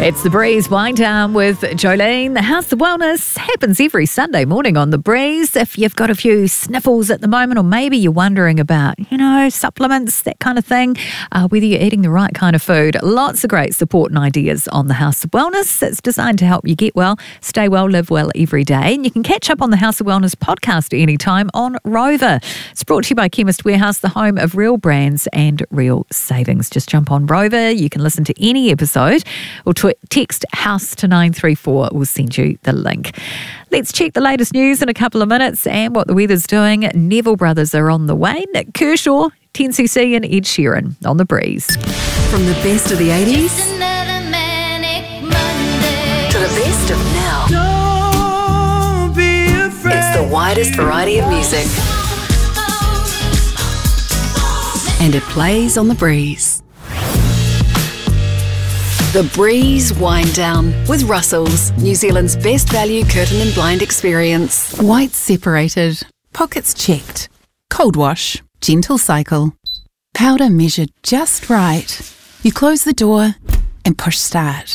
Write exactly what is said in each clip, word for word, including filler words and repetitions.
It's The Breeze Wind Down with Jolene. The House of Wellness happens every Sunday morning on The Breeze. If you've got a few sniffles at the moment, or maybe you're wondering about, you know, supplements, that kind of thing, uh, whether you're eating the right kind of food, lots of great support and ideas on the House of Wellness. It's designed to help you get well, stay well, live well every day. And you can catch up on the House of Wellness podcast anytime on Rover. It's brought to you by Chemist Warehouse, the home of real brands and real savings. Just jump on Rover. You can listen to any episode or tw- text house to nine three four. We'll send you the link. Let's check the latest news in a couple of minutes and what the weather's doing. Neville Brothers are on the way. Nick Kershaw, ten C C and Ed Sheeran on The Breeze. From the best of the eighties to the best of now. Don't be afraid. It's the widest variety of music. And it plays on The Breeze. The Breeze Wind Down with Russell's, New Zealand's best value curtain and blind experience. Whites separated, pockets checked, cold wash, gentle cycle, powder measured just right. You close the door and push start.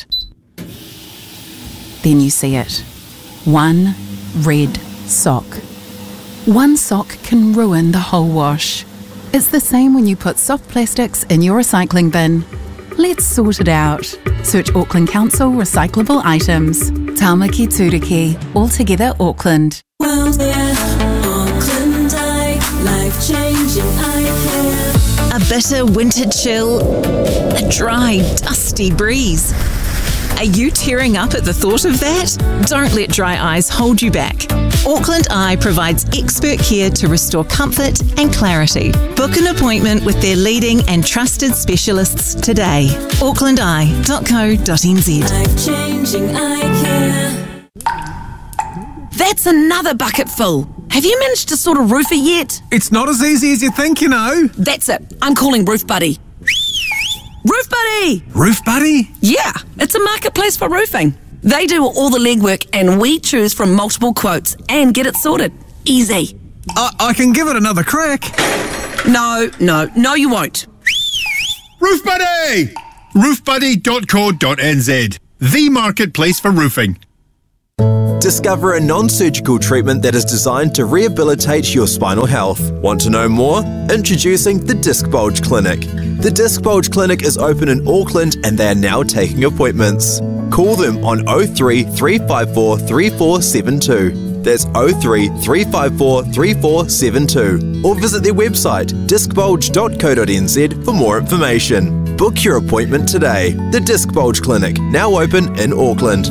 Then you see it. One red sock. One sock can ruin the whole wash. It's the same when you put soft plastics in your recycling bin. Let's sort it out. Search Auckland Council recyclable items. Tāmaki Turiki, altogether Auckland. Well, yeah, Auckland Eye, life-changing eye care. A bitter winter chill, a dry, dusty breeze. Are you tearing up at the thought of that? Don't let dry eyes hold you back. Auckland Eye provides expert care to restore comfort and clarity. Book an appointment with their leading and trusted specialists today. auckland eye dot co dot n z. Life-changing eye care. That's another bucket full. Have you managed to sort a roofer yet? It's not as easy as you think, you know. That's it. I'm calling Roof Buddy. Roof Buddy! Roof Buddy? Yeah, it's a marketplace for roofing. They do all the legwork and we choose from multiple quotes and get it sorted. Easy. I, I can give it another crack. No, no, no you won't. Roof Buddy! roof buddy dot co dot n z, the marketplace for roofing. Discover a non-surgical treatment that is designed to rehabilitate your spinal health. Want to know more? Introducing the Disc Bulge Clinic. The Disc Bulge Clinic is open in Auckland and they are now taking appointments. Call them on oh three, three five four, three four seven two. That's oh three, three five four, three four seven two. Or visit their website, disc bulge dot co dot n z for more information. Book your appointment today. The Disc Bulge Clinic, now open in Auckland.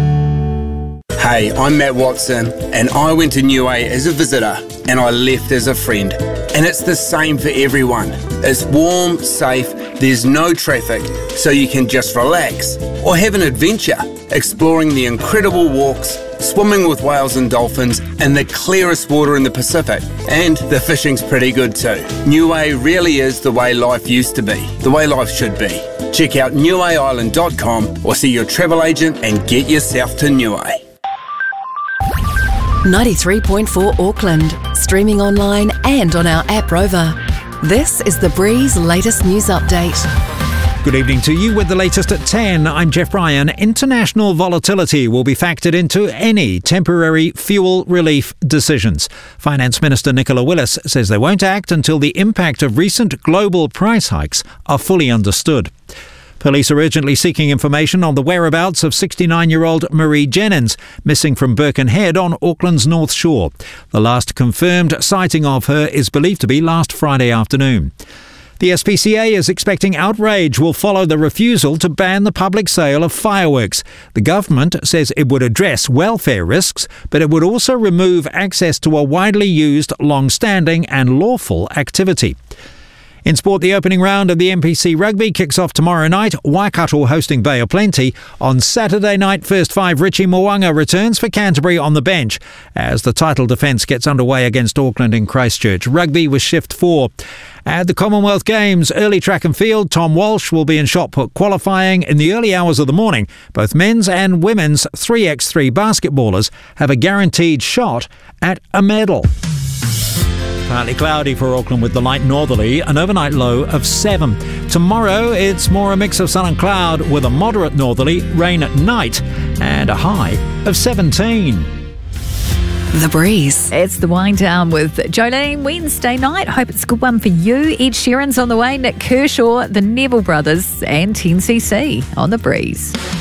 Hey, I'm Matt Watson, and I went to Niue as a visitor, and I left as a friend. And it's the same for everyone. It's warm, safe, there's no traffic, so you can just relax or have an adventure, exploring the incredible walks, swimming with whales and dolphins, and the clearest water in the Pacific. And the fishing's pretty good too. Niue really is the way life used to be, the way life should be. Check out niue island dot com or see your travel agent and get yourself to Niue. ninety-three point four Auckland, streaming online and on our app Rover. This is The Breeze latest news update. Good evening to you with the latest at ten. I'm Jeff Bryan. International volatility will be factored into any temporary fuel relief decisions. Finance Minister Nicola Willis says they won't act until the impact of recent global price hikes are fully understood. Police are urgently seeking information on the whereabouts of sixty-nine-year-old Marie Jennings, missing from Birkenhead on Auckland's North Shore. The last confirmed sighting of her is believed to be last Friday afternoon. The S P C A is expecting outrage will follow the refusal to ban the public sale of fireworks. The government says it would address welfare risks, but it would also remove access to a widely used, long-standing and lawful activity. In sport, the opening round of the N P C Rugby kicks off tomorrow night, Waikato hosting Bay of Plenty. On Saturday night, first five Richie Mo'unga returns for Canterbury on the bench as the title defence gets underway against Auckland in Christchurch. Rugby with shift four. At the Commonwealth Games, early track and field, Tom Walsh will be in shot put qualifying in the early hours of the morning. Both men's and women's three by three basketballers have a guaranteed shot at a medal. Partly cloudy for Auckland with the light northerly, an overnight low of seven. Tomorrow, it's more a mix of sun and cloud with a moderate northerly, rain at night, and a high of seventeen. The Breeze. It's the wind down with Jolene Wednesday night. Hope it's a good one for you. Ed Sheeran's on the way, Nick Kershaw, the Neville Brothers, and ten C C on The Breeze.